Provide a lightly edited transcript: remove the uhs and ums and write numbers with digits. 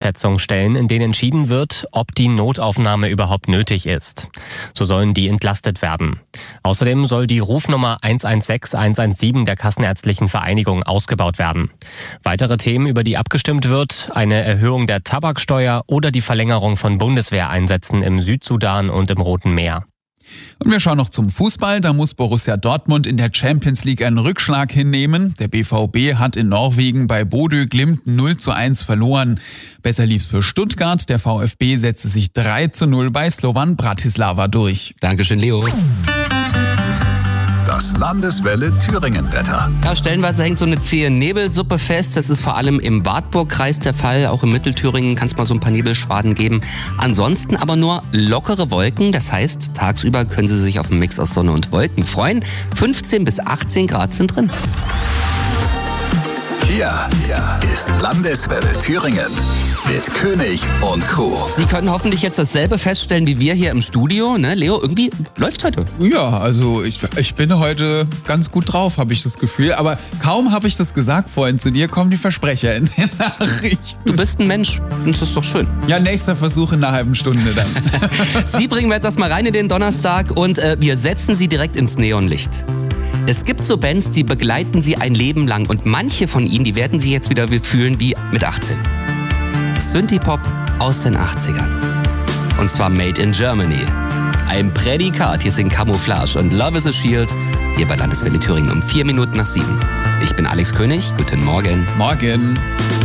Notfalleinschätzung stellen, in denen entschieden wird, ob die Notaufnahme überhaupt nötig ist. So sollen die entlastet werden. Außerdem soll die Rufnummer 116 117 der Kassenärztlichen Vereinigung ausgebaut werden. Weitere Themen, über die abgestimmt wird, eine Erhöhung der Tabaksteuer oder die Verlängerung von Bundeswehreinsätzen im Südsudan und im Roten Meer. Und wir schauen noch zum Fußball. Da muss Borussia Dortmund in der Champions League einen Rückschlag hinnehmen. Der BVB hat in Norwegen bei Bodø Glimt 0:1 verloren. Besser lief's für Stuttgart. Der VfB setzte sich 3:0 bei Slovan Bratislava durch. Dankeschön, Leo. Das Landeswelle Thüringen-Wetter. Ja, stellenweise hängt so eine zähe Nebelsuppe fest. Das ist vor allem im Wartburgkreis der Fall. Auch im Mittelthüringen kann es mal so ein paar Nebelschwaden geben. Ansonsten aber nur lockere Wolken. Das heißt, tagsüber können Sie sich auf einen Mix aus Sonne und Wolken freuen. 15 bis 18 Grad sind drin. Hier ist Landeswelle Thüringen mit König und Co. Sie können hoffentlich jetzt dasselbe feststellen wie wir hier im Studio. Ne? Leo, irgendwie läuft's heute. Ja, also ich bin heute ganz gut drauf, habe ich das Gefühl. Aber kaum habe ich das gesagt vorhin zu dir, kommen die Versprecher in den Nachrichten. Du bist ein Mensch und das ist doch schön. Ja, nächster Versuch in einer halben Stunde dann. Sie bringen wir jetzt erstmal rein in den Donnerstag und wir setzen Sie direkt ins Neonlicht. Es gibt so Bands, die begleiten Sie ein Leben lang und manche von ihnen, die werden Sie jetzt wieder fühlen wie mit 18. Synthie-Pop aus den 80ern. Und zwar Made in Germany. Ein Prädikat, hier sind Camouflage und Love is a Shield. Hier bei Landeswelle Thüringen um 4 Minuten nach 7. Ich bin Alex König, guten Morgen. Morgen.